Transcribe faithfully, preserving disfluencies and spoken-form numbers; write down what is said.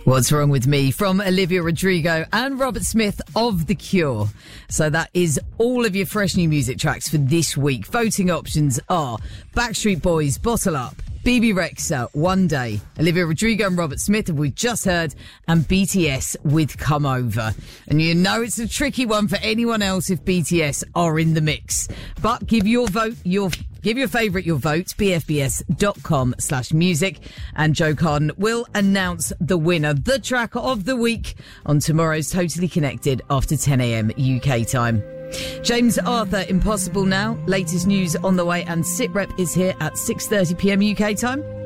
What's Wrong With Me from Olivia Rodrigo and Robert Smith of The Cure. So that is all of your fresh new music tracks for this week. Voting options are Backstreet Boys, Bottle Up, B B Rexha, One Day, Olivia Rodrigo and Robert Smith, as we've just heard, and B T S with Come Over. And you know it's a tricky one for anyone else if B T S are in the mix. But give your vote, your give your favourite your vote, b f b s dot com slash music, and Joe Carden will announce the winner, the track of the week, on tomorrow's Totally Connected after ten a.m. U K time. James Arthur, Impossible Now. Latest news on the way, and SitRep is here at six thirty p.m. U K time.